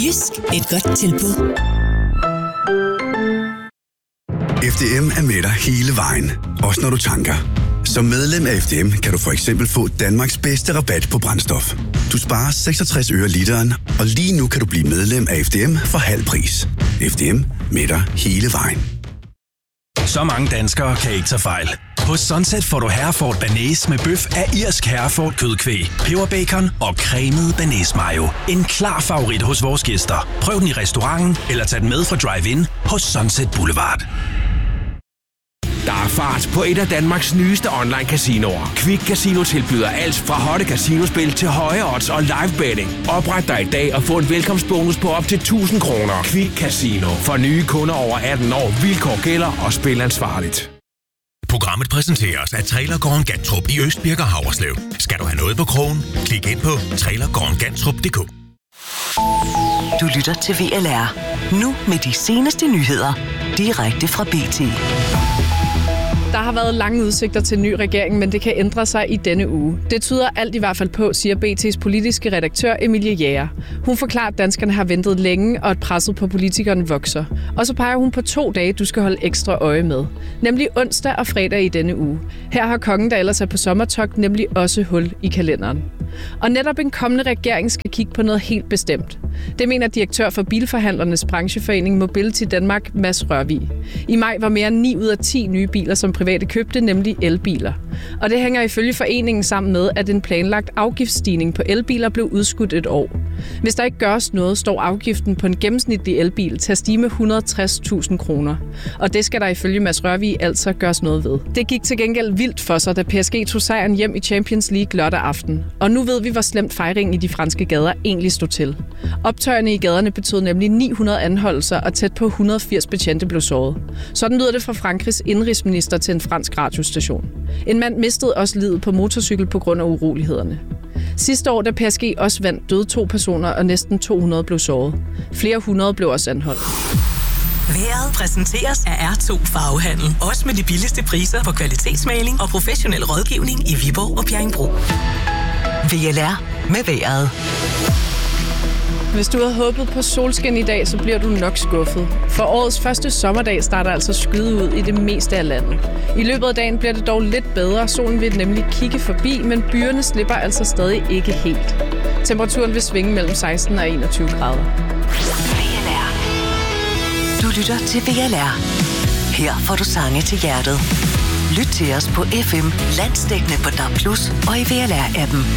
Jysk, et godt tilbud. FDM er med dig hele vejen, også når du tanker. Som medlem af FDM kan du for eksempel få Danmarks bedste rabat på brændstof. Du sparer 66 øre literen, og lige nu kan du blive medlem af FDM for halv pris. FDM med dig hele vejen. Så mange danskere kan ikke tage fejl. Hos Sunset får du Hereford Bearnaise med bøf af irsk Hereford kødkvæg, peberbacon og cremet bearnaise mayo. En klar favorit hos vores gæster. Prøv den i restauranten eller tag den med fra drive-in hos Sunset Boulevard. Der er fart på et af Danmarks nyeste online casinoer. Quick Casino tilbyder alt fra hotte casinospil til høje odds og live betting. Opret dig i dag og få en velkomstbonus på op til 1.000 kroner. Quick Casino. For nye kunder over 18 år. Vilkår gælder og spil ansvarligt. Programmet præsenteres af Trailergården Gantrup i Østbirk og Haverslev. Skal du have noget på krogen? Klik ind på trailergårdengantrup.dk. Du lytter til VLR. Nu med de seneste nyheder. Direkte fra BT. Der har været lange udsigter til en ny regering, men det kan ændre sig i denne uge. Det tyder alt i hvert fald på, siger BT's politiske redaktør Emilie Jæger. Hun forklarer, at danskerne har ventet længe, og at presset på politikerne vokser. Og så peger hun på 2 dage, du skal holde ekstra øje med. Nemlig onsdag og fredag i denne uge. Her har kongen, der ellers er på sommertogt, nemlig også hul i kalenderen. Og netop en kommende regering skal kigge på noget helt bestemt. Det mener direktør for bilforhandlernes brancheforening Mobility Danmark, Mads Rørvig. I maj var mere end 9 ud af 10 nye biler, som private købte, nemlig elbiler. Og det hænger ifølge foreningen sammen med, at en planlagt afgiftsstigning på elbiler blev udskudt et år. Hvis der ikke gøres noget, står afgiften på en gennemsnitlig elbil til at stige med 160.000 kroner. Og det skal der ifølge Mads Rørvig altså gøres noget ved. Det gik til gengæld vildt for sig, da PSG tog sejren hjem i Champions League lørdag aften. Og nu ved vi, hvor slemt fejringen i de franske gader egentlig stod til. Optøjerne i gaderne betød nemlig 900 anholdelser, og tæt på 180 betjente blev såret. Sådan lyder det fra Frankrigs indrigsminister til en fransk radiostation. En mand mistede også livet på motorcykel på grund af urolighederne. Sidste år, da PSG også vandt, døde 2 personer, og næsten 200 blev såret. Flere hundrede blev også anholdt. Vejret præsenteres af R2 Farvehandel. Også med de billigste priser på kvalitetsmaling og professionel rådgivning i Viborg og Bjerringbro. VLR med vejret. Hvis du havde håbet på solskin i dag, så bliver du nok skuffet. For årets første sommerdag starter altså skyde ud i det meste af landet. I løbet af dagen bliver det dog lidt bedre. Solen vil nemlig kigge forbi, men byerne slipper altså stadig ikke helt. Temperaturen vil svinge mellem 16 og 21 grader. VLR. Du lytter til VLR. Her får du sange til hjertet. Lyt til os på FM, landsdækkende på DAB+, og i VLR-appen.